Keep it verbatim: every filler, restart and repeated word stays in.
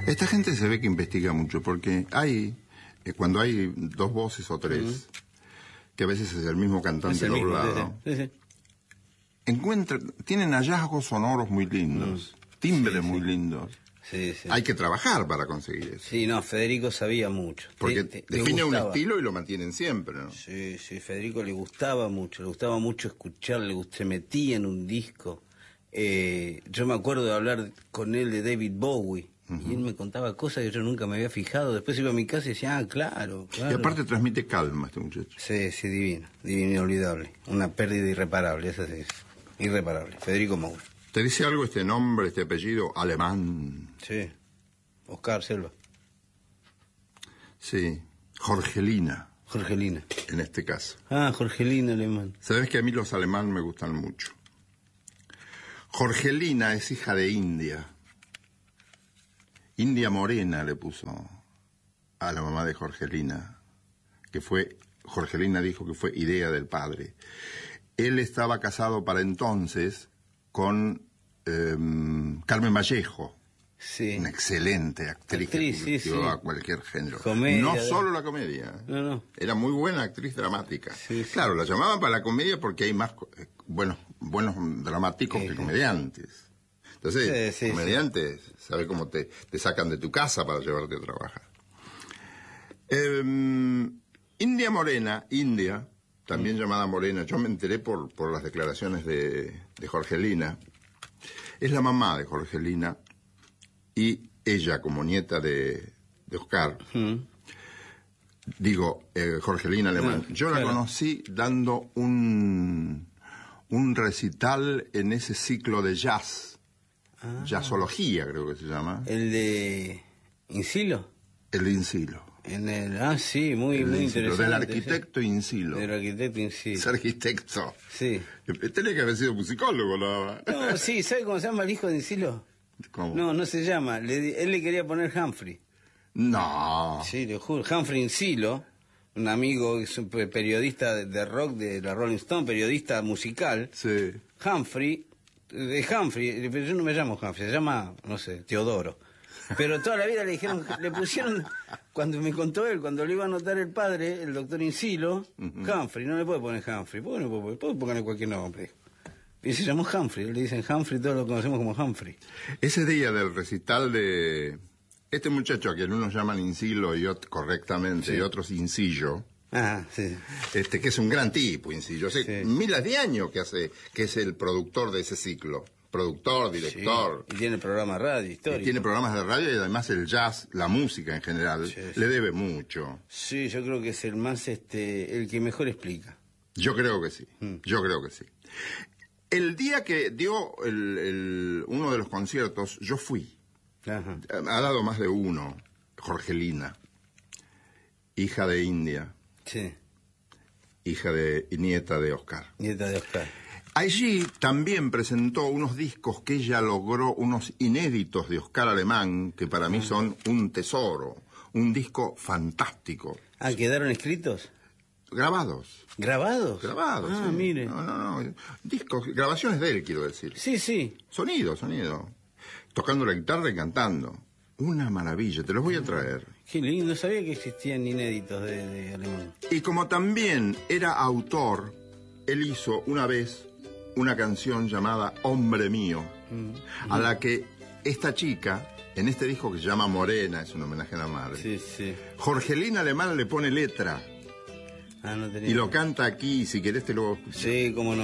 Esta gente se ve que investiga mucho, porque hay, eh, cuando hay dos voces o tres, uh-huh. que a veces es el mismo cantante doblado, sí, sí. encuentran, tienen hallazgos sonoros muy lindos, uh-huh. timbres sí, muy sí. lindos. Sí, sí. Hay que trabajar para conseguir eso. Sí, no, Federico sabía mucho. Porque te, te, define un estilo y lo mantienen siempre, ¿no? Sí, sí, Federico le gustaba mucho, le gustaba mucho escuchar, le gust- se metía en un disco. Eh, yo me acuerdo de hablar con él de David Bowie, uh-huh. y él me contaba cosas que yo nunca me había fijado. Después iba a mi casa y decía, ah, claro, claro. Y aparte transmite calma este muchacho. Sí, sí, divino, divino, inolvidable. Una pérdida irreparable, esa sí es, irreparable. Federico Moura. ¿Te dice algo este nombre, este apellido alemán? Sí, Oscar Selva. Sí, Jorgelina. Jorgelina. En este caso. Ah, Jorgelina alemán. Sabes que a mí los alemanes me gustan mucho. Jorgelina es hija de India. India Morena le puso a la mamá de Jorgelina, que fue, Jorgelina dijo que fue idea del padre. Él estaba casado para entonces con eh, Carmen Vallejo, sí. una excelente actriz, actriz que sí, sí. a cualquier género. Comedia, no de... solo la comedia, no, no. era muy buena actriz dramática. Sí, sí. Claro, la llamaban para la comedia porque hay más eh, buenos, buenos dramáticos sí, que comediantes. Entonces, sí, sí, comediantes, sí. ¿sabes cómo te, te sacan de tu casa para llevarte a trabajar? Eh, India Morena, India, también mm. llamada Morena, yo me enteré por, por las declaraciones de, de Jorgelina, es la mamá de Jorgelina, y ella, como nieta de, de Oscar, mm. digo, eh, Jorgelina Alemán, no, yo claro. la conocí dando un, un recital en ese ciclo de jazz, ah. jazzología creo que se llama. ¿El de Insilo? El de Insilo. En el, ah, sí, muy, el muy interesante. Del arquitecto sí. Insilo. Del arquitecto Insilo. Es arquitecto. Sí. Tiene que haber sido musicólogo, ¿no? No, sí, ¿sabe cómo se llama el hijo de Insilo? ¿Cómo? No, no se llama. Le, él le quería poner Humphrey. No. Sí, le juro. Humphrey Insilo, un amigo, es un periodista de rock de la Rolling Stone, periodista musical. Sí. Humphrey, de Humphrey, pero yo no me llamo Humphrey, se llama, no sé, Teodoro. Pero toda la vida le dijeron, le pusieron, cuando me contó él, cuando le iba a anotar el padre, el doctor Insilo, uh-huh. Humphrey, no le puede poner Humphrey, ¿por qué no puede poner? Puede ponerle cualquier nombre. Y se llamó Humphrey, le dicen Humphrey, todos lo conocemos como Humphrey. Ese día del recital de este muchacho, a quien unos llaman Insilo y ot- correctamente, sí. y otros Insillo, ah, sí. este, que es un gran tipo, Insillo, hace sí. miles de años que hace, que es el productor de ese ciclo. Productor, director. Sí, y tiene programa de radio, histórico. Y tiene programas de radio y además el jazz, la música en general, sí, sí. le debe mucho. Sí, yo creo que es el más, este, el que mejor explica. Yo creo que sí, mm. yo creo que sí. El día que dio el, el, uno de los conciertos, yo fui. Ajá. Ha dado más de uno, Jorgelina, hija de India. Sí. Hija de, y nieta de Oscar. Nieta de Oscar. Allí también presentó unos discos que ella logró, unos inéditos de Oscar Alemán, que para mí son un tesoro, un disco fantástico. Ah, ¿quedaron escritos? Grabados. ¿Grabados? Grabados, ah, sí. mire. No, no, no. Discos, grabaciones de él, quiero decir. Sí, sí. Sonido, sonido. Tocando la guitarra y cantando. Una maravilla, te los voy a traer. Qué lindo, sabía que existían inéditos de, de Alemán. Y como también era autor, él hizo una vez una canción llamada Hombre Mío, mm. a la que esta chica, en este disco que se llama Morena, es un homenaje a la madre, sí, sí. Jorgelina Alemán le pone letra. Ah, no tenía y lo canta aquí, si querés te lo... Sí, cómo no.